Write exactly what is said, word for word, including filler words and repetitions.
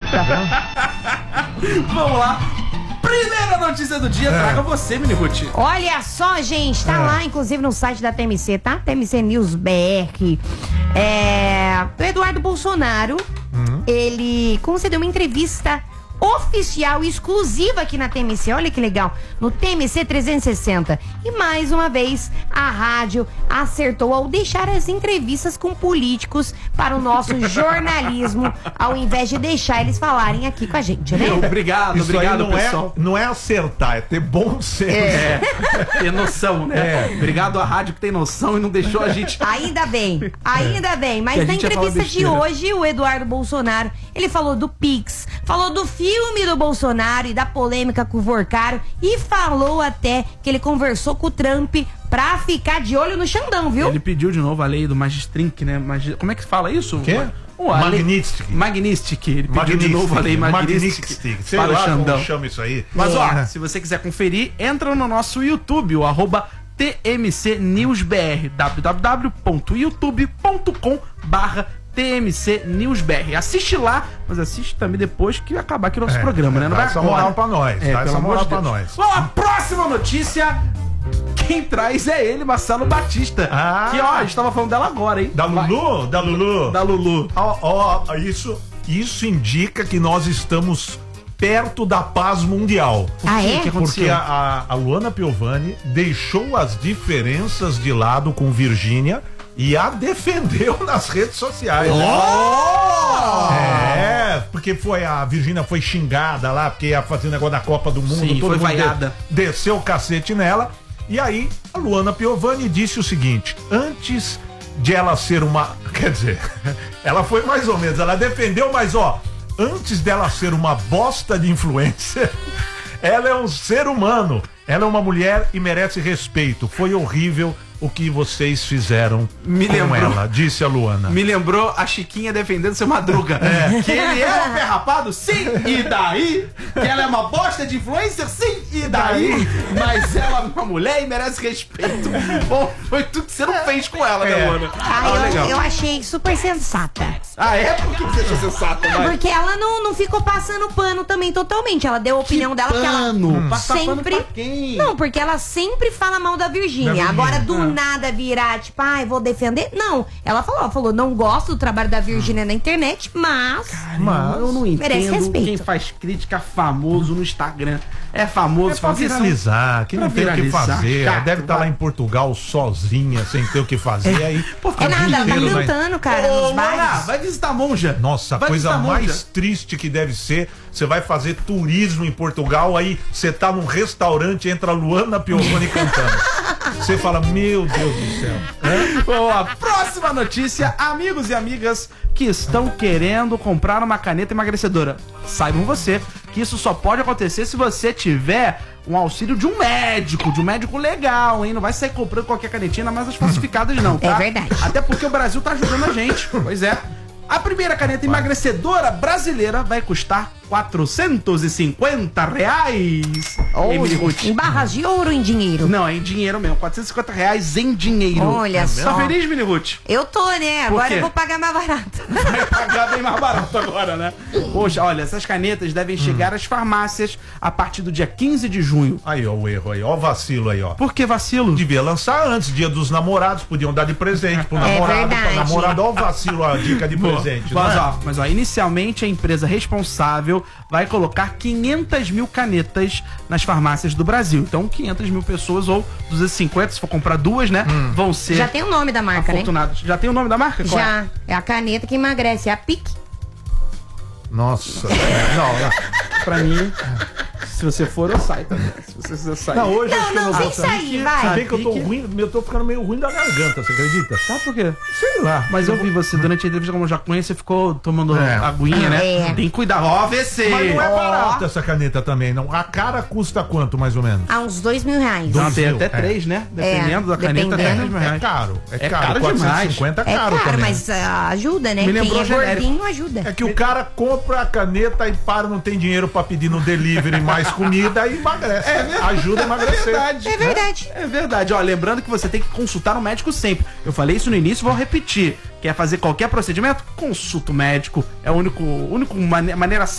Vamos lá. Primeira notícia do dia, é. traga você, Mini Ruth. Olha só, gente, tá é. lá, inclusive, no site da T M C, tá? T M C News B R. É... O Eduardo Bolsonaro, uhum. ele concedeu uma entrevista oficial e exclusiva aqui na T M C, olha que legal, no T M C trezentos e sessenta. E mais uma vez, a rádio acertou ao deixar as entrevistas com políticos para o nosso jornalismo, ao invés de deixar eles falarem aqui com a gente, né? Obrigado, Isso obrigado, aí não pessoal. É, não é acertar, é ter bom senso. É, ter noção, né? É. Obrigado à rádio que tem noção e não deixou a gente... Ainda bem, ainda bem. Mas na entrevista de hoje, o Eduardo Bolsonaro, ele falou do Pix, falou do filme filme do Bolsonaro e da polêmica com o Vorcaro e falou até que ele conversou com o Trump pra ficar de olho no Xandão, viu? Ele pediu de novo a lei do Magistrink, né? Magi... Como é que fala isso? O quê? Oh, Magnitsky. Lei... Magnitsky. Ele pediu Magnitsky. de novo a lei Magnitsky para o Xandão. Como chama isso aí? Mas ó, se você quiser conferir, entra no nosso YouTube, o arroba T M C News B R, w w w ponto youtube ponto com barra T M C News B R. Assiste lá, mas assiste também depois que acabar aqui o nosso é, programa, né? Não dá vai essa moral pra nós. É, dá essa moral pra nós. Bom, a próxima notícia, quem traz é ele, Marcelo Batista. Ah. Que, ó, a gente tava falando dela agora, hein? Da Lulu? Vai. Da Lulu? Da Lulu. Ó, ó, isso, isso indica que nós estamos perto da paz mundial. Ah, é? Que Porque a, a, a Luana Piovani deixou as diferenças de lado com Virgínia e a defendeu nas redes sociais. Oh! É, porque foi a Virgínia foi xingada lá, porque ia fazer o negócio da Copa do Mundo. Sim, todo foi mundo vaiada. De, desceu o cacete nela. E aí, a Luana Piovani disse o seguinte: antes de ela ser uma. Quer dizer, ela foi mais ou menos, ela defendeu, mas ó, antes dela ser uma bosta de influencer, ela é um ser humano. Ela é uma mulher e merece respeito. Foi horrível o que vocês fizeram me com lembrou, ela, disse a Luana. Me lembrou a Chiquinha defendendo seu Madruga. É. Que ele é um ferrapado? Sim, e daí? Que ela é uma bosta de influencer? Sim, e daí? Mas ela é uma mulher e merece respeito. Bom, foi tudo que você não fez com ela, né, é. Luana? Ah, ah, eu, legal. eu achei super sensata. Ah, é? Por que você achou sensata? É, porque ela não, não ficou passando pano também totalmente. Ela deu a opinião que dela que ela hum. sempre. Pano pra quem? Não, porque ela sempre fala mal da Virgínia. Agora, do ah. nada virar, tipo, ai, ah, vou defender. Não. Ela falou, ela falou, não gosto do trabalho da Virgínia hum. na internet, mas. Caramba, eu não entendo quem faz crítica famoso no Instagram. É famoso, é pra viralizar, que não tem o que fazer. Chato, deve estar tá lá em Portugal sozinha, sem ter o que fazer. É. Aí, pô, é nada, ela tá cantando, cara. Ô, nos bares. Vai visitar a monja. Nossa, a coisa mais triste que deve ser. Você vai fazer turismo em Portugal, aí você tá num restaurante, entra a Luana Piovani cantando. Você fala, meu Deus do céu. É? Bom, a próxima notícia, amigos e amigas que estão querendo comprar uma caneta emagrecedora. Saibam você que isso só pode acontecer se você tiver um auxílio de um médico, de um médico legal, hein? Não vai sair comprando qualquer canetinha, mas as falsificadas não, tá? É verdade. Até porque o Brasil tá ajudando a gente. Pois é. A primeira caneta emagrecedora brasileira vai custar quatrocentos e cinquenta reais. Oh, em barras de ouro ou em dinheiro? Não, é em dinheiro mesmo. quatrocentos e cinquenta reais em dinheiro. Olha é só. Tá feliz, Mini Ruth? Eu tô, né? Agora eu vou pagar mais barato. Vai pagar bem mais barato agora, né? Poxa, olha, essas canetas devem hum. chegar às farmácias a partir do dia quinze de junho. Aí, ó, o erro aí. Ó, o vacilo aí, ó. Por que vacilo? Devia lançar antes, dia dos namorados. Podiam dar de presente pro é namorado. Verdade. Pra namorado, ó, o vacilo, ó, a dica de presente. Mas, é? ó, mas, ó, inicialmente a empresa responsável vai colocar quinhentas mil canetas nas farmácias do Brasil. Então, quinhentas mil pessoas ou duzentos e cinquenta, se for comprar duas, né? Hum. Vão ser. Já tem o nome da marca, afortunados. Né? Já tem o nome da marca? Qual Já. É? É a caneta que emagrece, é a Pic. Nossa. não, não. Pra mim. Se você for, eu saio também. Se você, você sair. Não, hoje não, não, sem sair, vai. Sabe que eu tô ruim, eu tô ficando meio ruim da garganta, você acredita? Sabe por quê? Sei lá. Mas eu vi você durante a entrevista, como eu já conheço, você ficou tomando é. aguinha, né? É. Tem que cuidar. Ó, A V C. Mas não é Ó. barato essa caneta também, não. A cara custa quanto, mais ou menos? Ah, uns dois mil reais. Não, tem até é. três, né? Dependendo é. da caneta, até três mil É reais. caro. É, É caro. caro quatrocentos e cinquenta É é caro, caro, também. mas uh, ajuda, né? Me lembrou Quem é genérico. gordinho ajuda. É que o cara compra a caneta e para, não tem dinheiro pra pedir no delivery mais comida e emagrece. É verdade. Ajuda a emagrecer. É verdade. É verdade. É verdade. Ó, lembrando que você tem que consultar um médico sempre. Eu falei isso no início, vou repetir. Quer fazer qualquer procedimento? Consulta o médico. É a único, único mane maneira